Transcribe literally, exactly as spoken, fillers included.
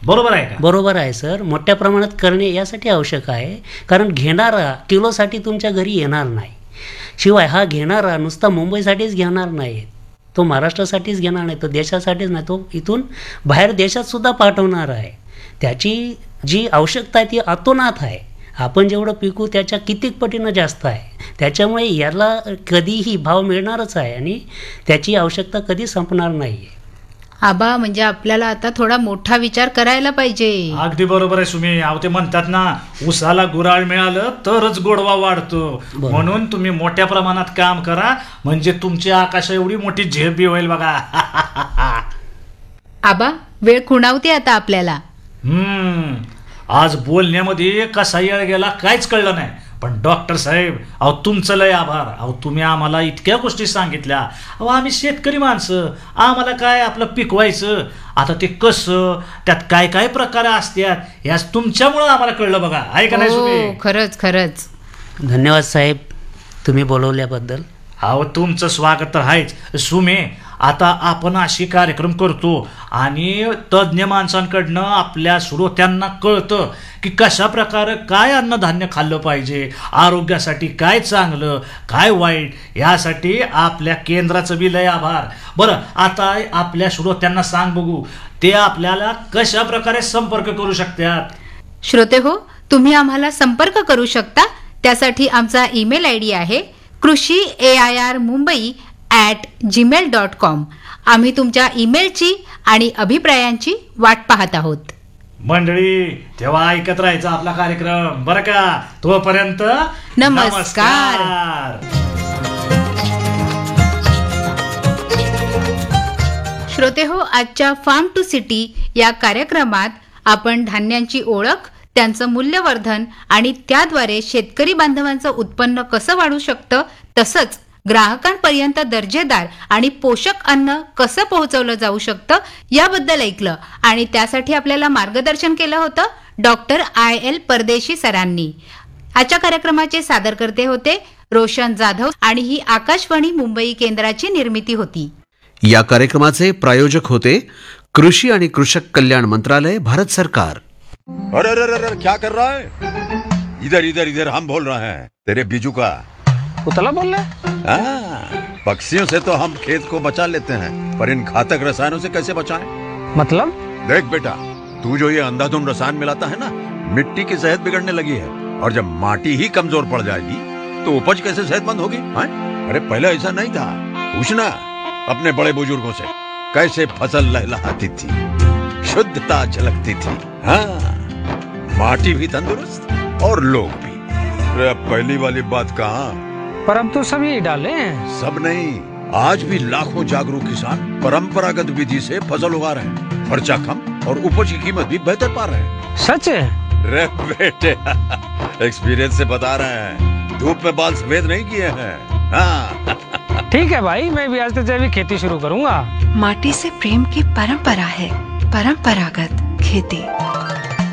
बरोबर आहे का? बरोबर आहे सर. मोठ्या प्रमाणात करणे यासाठी आवश्यक आहे, कारण घेणारा किलोसाठी तुमच्या घरी येणार नाही. शिवाय हा घेणारा नुसता मुंबईसाठीच घेणार नाही, तो महाराष्ट्रासाठीच घेणार नाही, तो देशासाठीच नाही, तो इथून बाहेर देशात सुद्धा पाठवणार आहे. त्याची जी आवश्यकता आहे ती अतोनात आहे. आपण जेवढं पिकू त्याच्या कितीक पटीनं जास्त आहे. त्याच्यामुळे याला कधीही भाव मिळणारच आहे आणि त्याची आवश्यकता कधी संपणार नाही आहे. आबा, म्हणजे आपल्याला आता थोडा मोठा विचार करायला पाहिजे. अगदी बरोबर आहे सुमी. अहो ते म्हणतात ना, उसाला गुराळ मिळालं तरच गोडवा वाढतो. म्हणून तुम्ही मोठ्या प्रमाणात काम करा, म्हणजे तुमची आकाश एवढी मोठी झेप बी होईल बघा. आबा, वेळ खुणावते आता आपल्याला. हम्म आज बोलण्यामध्ये कसा वेळ गेला काहीच कळलं नाही. पण डॉक्टर साहेब, अहो तुमचं लय आभार. अहो तुम्ही आम्हाला इतक्या गोष्टी सांगितल्या. अहो आम्ही शेतकरी माणसं, आम्हाला काय आपलं पिकवायचं, आता ते कसं, त्यात काय काय प्रकार असतात, याच तुमच्यामुळं आम्हाला कळलं बघा. आहे का नाही सुमे? खरंच खरंच. धन्यवाद साहेब, तुम्ही बोलवल्याबद्दल. अहो तुमचं स्वागत तर आहेच सुमे. आता आपण अशी कार्यक्रम करतो आणि तज्ज्ञ माणसांकडनं आपल्या श्रोत्यांना कळतं की कशा प्रकारे काय अन्नधान्य खाल्लं पाहिजे, आरोग्यासाठी काय चांगलं काय वाईट. यासाठी आपल्या केंद्राचं बी लय आभार. बरं, आता आपल्या श्रोत्यांना सांग बघू, ते आपल्याला कशा प्रकारे संपर्क करू शकतात. श्रोते हो, तुम्ही आम्हाला संपर्क करू शकता. त्यासाठी आमचा ईमेल आय डी आहे कृषी ए I R Mumbai at Gmail dot com. आम्ही तुमच्या ईमेलची आणि अभिप्रायांची वाट पाहत आहोत. मंडळी, तेव्हा ऐकत राहायचा आपला कार्यक्रम बरं का. तोपर्यंत नमस्कार. श्रोते हो, आजच्या फार्म टू सिटी या कार्यक्रमात आपण धान्यांची ओळख, त्यांचं मूल्यवर्धन आणि त्याद्वारे शेतकरी बांधवांचं उत्पन्न कसं वाढू शकतं, तसंच ग्राहकांपर्यंत दर्जेदार आणि पोषक अन्न कसं पोहोचवलं जाऊ शकतं याबद्दल ऐकलं. आणि त्यासाठी आपल्याला मार्गदर्शन केलं होतं डॉक्टर आय एल परदेशी सरांनी. आजच्या कार्यक्रमाचे सादरकर्ते होते रोशन जाधव आणि ही आकाशवाणी मुंबई केंद्राची निर्मिती होती. या कार्यक्रमाचे प्रायोजक होते कृषी आणि कृषक कल्याण मंत्रालय, भारत सरकार. अरे अरे अरे क्या कर रहा है? इधर इधर इधर हम बोल रहे हैं तेरे बीजू का. उतला बोल रहा है? पक्षियों से तो हम खेत को बचा लेते हैं, पर इन घातक रसायनों से कैसे बचाएं? मतलब? देख बेटा, तू जो ये अंधाधुंध रसायन मिलाता है ना, मिट्टी की सेहत बिगड़ने लगी है. और जब माटी ही कमजोर पड़ जाएगी तो उपज कैसे सेहतमंद होगी? अरे पहले ऐसा नहीं था. पूछना अपने बड़े बुजुर्गों से, कैसे फसल लहलहाती थी, शुद्धता झलकती थी. हाँ, माटी भी तंदुरुस्त और लोग भी. अरे पहली वाली बात कहाँ, पर अब तो सब यही डाले हैं. सब नहीं, आज भी लाखों जागरूक किसान परंपरागत विधि से फसल उगा रहे हैं. खर्चा कम और उपज की कीमत भी बेहतर पा रहे हैं. सच है? रे बेटे, एक्सपीरियंस से बता रहे हैं, धूप में बाल सफेद नहीं किए हैं. हाँ. ठीक है भाई, मैं भी आज से जैविक खेती शुरू करूंगा. माटी से प्रेम की परंपरा है परंपरागत खेती.